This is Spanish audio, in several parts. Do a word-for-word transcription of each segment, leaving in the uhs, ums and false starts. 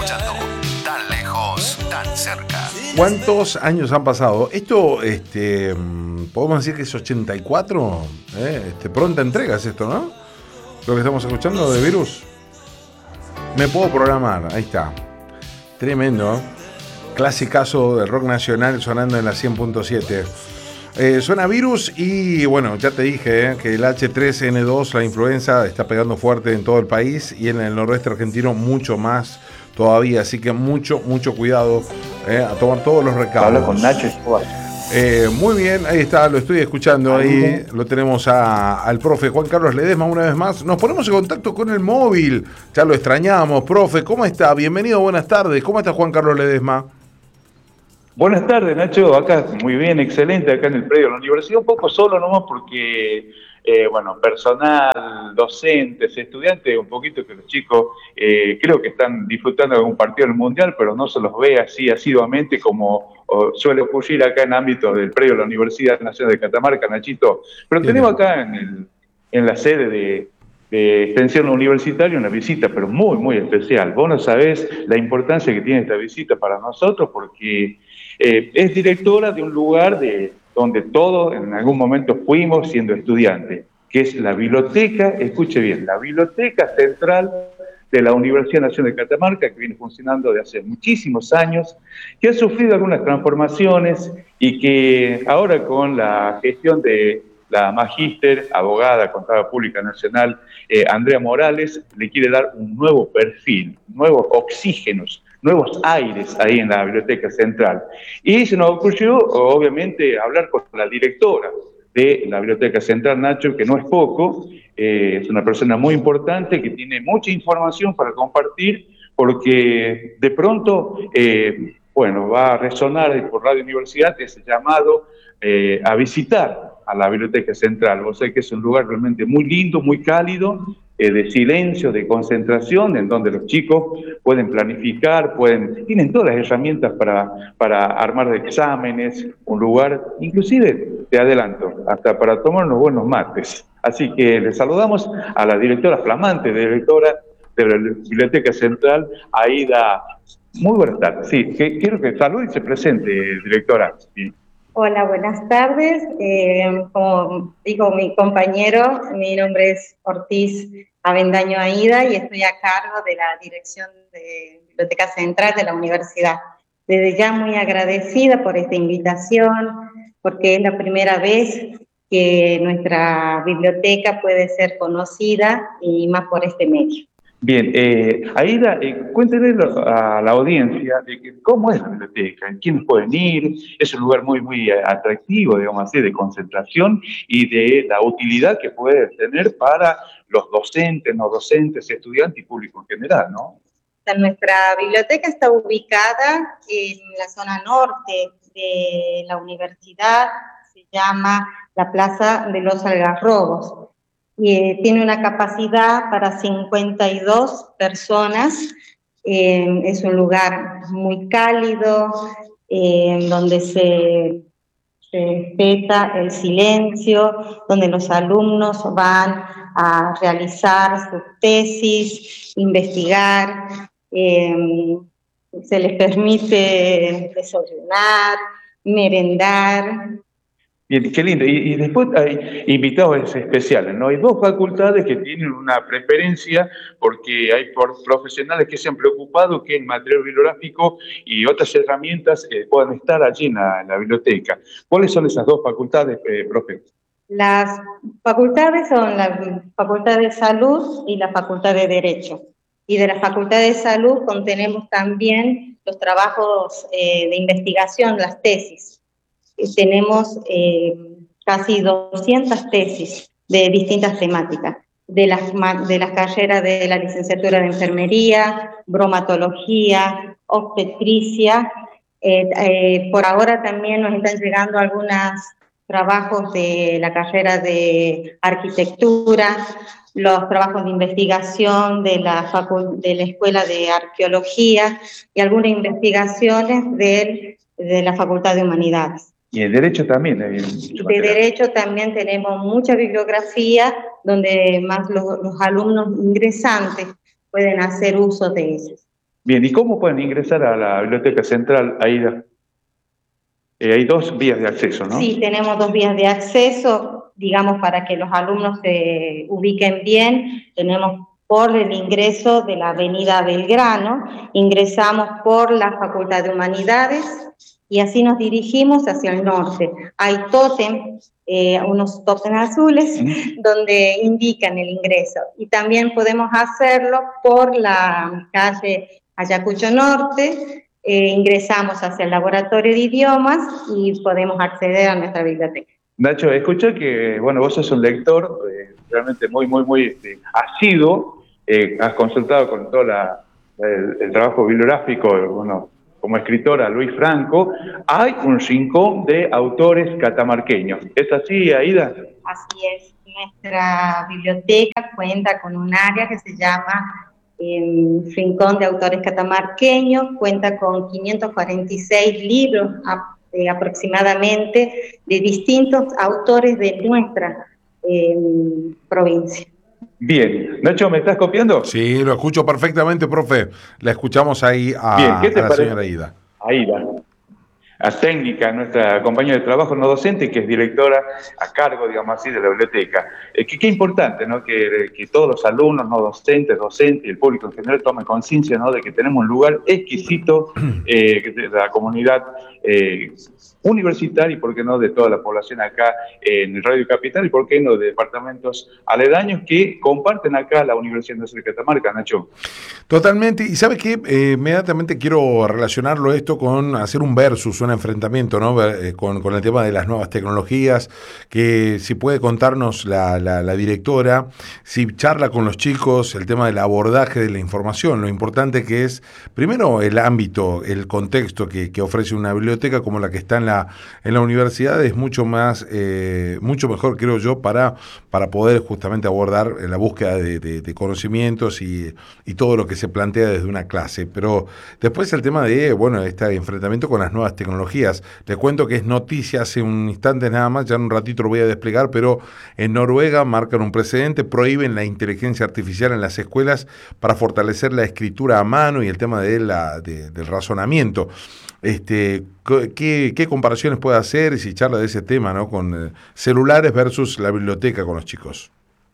escuchando Tan Lejos, Tan Cerca. ¿Cuántos años han pasado? Esto, este, podemos decir que es ochenta y cuatro, ¿eh? Este, pronta entrega es esto, ¿no? Lo que estamos escuchando de Virus. Me puedo programar, ahí está. Tremendo, ¿eh? Clasicazo del rock nacional sonando en la cien punto siete. Eh, suena Virus y bueno, ya te dije eh, que el hache tres ene dos, la influenza, está pegando fuerte en todo el país y en el noroeste argentino mucho más todavía, así que mucho, mucho cuidado, eh, a tomar todos los recados. Habla con Nacho Escobar. Eh, muy bien, ahí está, lo estoy escuchando, ahí lo tenemos a, al profe Juan Carlos Ledesma una vez más. Nos ponemos en contacto con el móvil, ya lo extrañamos, profe, ¿cómo está? Bienvenido, buenas tardes, ¿cómo está Juan Carlos Ledesma? Buenas tardes, Nacho, acá muy bien, excelente, acá en el predio de la universidad, un poco solo nomás porque, eh, bueno, personal, docentes, estudiantes, un poquito que los chicos eh, creo que están disfrutando de un partido del Mundial, pero no se los ve así asiduamente como o, suele ocurrir acá en ámbitos del predio de la Universidad Nacional de Catamarca, Nachito. Pero Bien. tenemos acá en, el, en la sede de... de extensión universitaria, una visita, pero muy, muy especial. Vos no sabés la importancia que tiene esta visita para nosotros porque eh, es directora de un lugar de, donde todos en algún momento fuimos siendo estudiantes, que es la biblioteca, escuche bien, la Biblioteca Central de la Universidad Nacional de Catamarca, que viene funcionando de hace muchísimos años, que ha sufrido algunas transformaciones y que ahora con la gestión de la magíster, abogada, contadora pública nacional, eh, Andrea Morales, le quiere dar un nuevo perfil, nuevos oxígenos, nuevos aires ahí en la Biblioteca Central. Y se nos ocurrió, obviamente, hablar con la directora de la Biblioteca Central, Nacho, que no es poco, eh, es una persona muy importante que tiene mucha información para compartir, porque de pronto, eh, bueno, va a resonar por Radio Universidad ese llamado eh, a visitar a la Biblioteca Central. Vos sabés que es un lugar realmente muy lindo, muy cálido, eh, de silencio, de concentración, en donde los chicos pueden planificar, pueden, tienen todas las herramientas para, para armar exámenes, un lugar, inclusive, te adelanto, hasta para tomar unos buenos mates. Así que le saludamos a la directora, flamante directora de la Biblioteca Central, Aida. Muy buenas tardes. Sí, que, quiero que salude y se presente, directora. Sí. Hola, buenas tardes. Eh, como dijo mi compañero, mi nombre es Ortiz Avendaño Aida y estoy a cargo de la Dirección de Biblioteca Central de la Universidad. Desde ya muy agradecida por esta invitación, porque es la primera vez que nuestra biblioteca puede ser conocida y más por este medio. Bien, eh, Aida, eh, cuéntenle a la audiencia de que cómo es la biblioteca, quiénes pueden ir, es un lugar muy, muy atractivo, digamos así, de concentración y de la utilidad que puede tener para los docentes, no docentes, estudiantes y público en general, ¿no? Nuestra biblioteca está ubicada en la zona norte de la universidad, se llama la Plaza de los Algarrobos. Y eh, tiene una capacidad para cincuenta y dos personas, eh, es un lugar muy cálido, eh, donde se, se respeta el silencio, donde los alumnos van a realizar sus tesis, investigar, eh, se les permite desayunar, merendar. Bien, qué lindo. Y, y después hay invitados especiales, ¿no? Hay dos facultades que tienen una preferencia porque hay por profesionales que se han preocupado que el material bibliográfico y otras herramientas eh, puedan estar allí en la, en la biblioteca. ¿Cuáles son esas dos facultades, eh, profe? Las facultades son la Facultad de Salud y la Facultad de Derecho. Y de la Facultad de Salud contenemos también los trabajos eh, de investigación, las tesis. Tenemos eh, casi doscientas tesis de distintas temáticas, de las, de las carreras de la licenciatura de enfermería, bromatología, obstetricia. Eh, eh, por ahora también nos están llegando algunos trabajos de la carrera de arquitectura, los trabajos de investigación de la, facu de la Escuela de Arqueología y algunas investigaciones de, de la Facultad de Humanidades. Y el derecho también. Hay de derecho también tenemos mucha bibliografía donde más los, los alumnos ingresantes pueden hacer uso de ellos. Bien, ¿y cómo pueden ingresar a la Biblioteca Central, Aida? Eh, hay dos vías de acceso, ¿no? Sí, tenemos dos vías de acceso, digamos, para que los alumnos se ubiquen bien. Tenemos por el ingreso de la avenida Belgrano, ingresamos por la Facultad de Humanidades y así nos dirigimos hacia el norte. Hay tótem, eh, unos tótem azules, ¿Mm? donde indican el ingreso. Y también podemos hacerlo por la calle Ayacucho Norte. Eh, ingresamos hacia el laboratorio de idiomas y podemos acceder a nuestra biblioteca. Nacho, escuché que, bueno, vos sos un lector eh, realmente muy, muy, muy este, asiduo, eh, has consultado con todo la, el, el trabajo bibliográfico, bueno, como escritora Luis Franco, hay un rincón de autores catamarqueños. ¿Es así, Aida? Así es, nuestra biblioteca cuenta con un área que se llama en Rincón de Autores Catamarqueños, cuenta con quinientos cuarenta y seis libros eh, aproximadamente de distintos autores de nuestra eh, provincia. Bien, Nacho, ¿me estás copiando? Sí, lo escucho perfectamente, profe. La escuchamos ahí a, Bien, ¿qué te a la parece? señora Aida. Aida. A técnica, nuestra compañera de trabajo no docente, que es directora a cargo, digamos así, de la biblioteca. Eh, que, qué importante, ¿no? Que, que todos los alumnos no docentes, docentes y el público en general tomen conciencia, ¿no? De que tenemos un lugar exquisito eh, de la comunidad eh, universitaria y, por qué no, de toda la población acá en Radio Capital y, por qué no, de departamentos aledaños que comparten acá la Universidad Nacional de Catamarca, Nacho. Totalmente. Y ¿sabes qué? Eh, inmediatamente quiero relacionarlo esto con hacer un versus, un enfrentamiento, ¿no? Eh, con, con el tema de las nuevas tecnologías, que si puede contarnos la, la, la directora, si charla con los chicos, el tema del abordaje de la información, lo importante que es, primero, el ámbito, el contexto que, que ofrece una biblioteca como la que está en la, en la universidad, es mucho más, eh, mucho mejor, creo yo, para, para poder justamente abordar la búsqueda de, de, de conocimientos y, y todo lo que se plantea desde una clase. Pero después el tema de, bueno, este enfrentamiento con las nuevas tecnologías. Les cuento que es noticia hace un instante nada más, ya en un ratito lo voy a desplegar, pero en Noruega marcan un precedente, prohíben la inteligencia artificial en las escuelas para fortalecer la escritura a mano y el tema de la, de, del razonamiento. Este, ¿qué, ¿Qué comparaciones puede hacer si charla de ese tema, ¿no? Con eh, celulares versus la biblioteca con los chicos?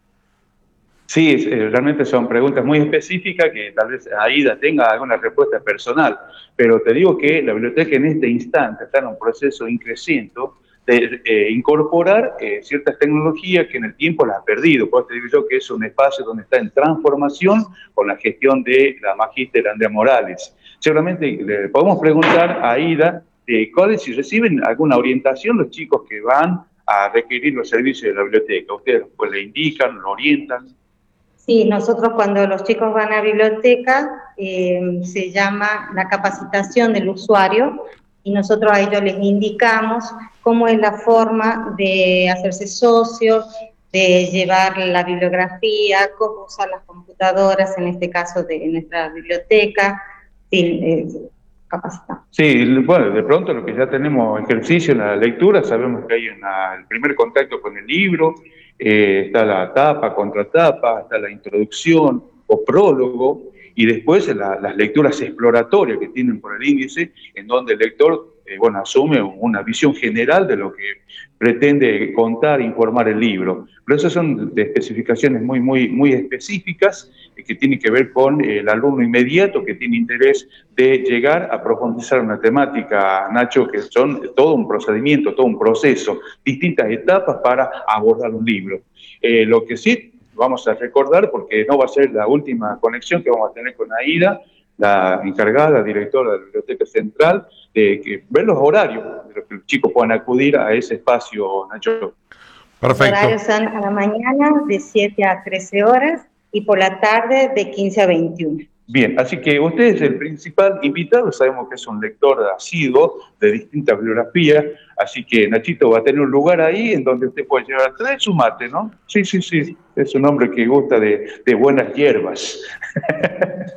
Sí, realmente son preguntas muy específicas que tal vez Aida tenga alguna respuesta personal, pero te digo que la biblioteca en este instante está en un proceso increciendo de eh, incorporar eh, ciertas tecnologías que en el tiempo las ha perdido. Por eso te digo yo que es un espacio donde está en transformación con la gestión de la magíster Andrea Morales. Seguramente le podemos preguntar a Aida eh, cuáles, si reciben alguna orientación los chicos que van a requerir los servicios de la biblioteca. Ustedes pues le indican, lo orientan. Sí, nosotros cuando los chicos van a biblioteca eh, se llama la capacitación del usuario y nosotros a ellos les indicamos cómo es la forma de hacerse socio, de llevar la bibliografía, cómo usar las computadoras, en este caso de nuestra biblioteca, sí, eh, capacitamos. Sí, bueno, de pronto lo que ya tenemos ejercicio en la lectura, sabemos que hay una, el primer contacto con el libro, Eh, está la tapa, contratapa, está la introducción o prólogo, y después la, las lecturas exploratorias que tienen por el índice, en donde el lector eh, bueno, asume una visión general de lo que pretende contar e informar el libro. Pero esas son de especificaciones muy, muy, muy específicas eh, que tienen que ver con eh, el alumno inmediato que tiene interés de llegar a profundizar una temática, Nacho, que son todo un procedimiento, todo un proceso, distintas etapas para abordar un libro. Eh, lo que sí vamos a recordar, porque no va a ser la última conexión que vamos a tener con Aida, la encargada, directora de la Biblioteca Central, de que ver los horarios de los que los chicos puedan acudir a ese espacio, Nacho. Perfecto. Los horarios son a la mañana de siete a trece horas y por la tarde de quince a veintiuna. Bien, así que usted es el principal invitado, sabemos que es un lector asiduo de distintas bibliografías, así que Nachito va a tener un lugar ahí en donde usted puede llevar a traer su mate, ¿no? Sí, sí, sí, es un hombre que gusta de, de buenas hierbas.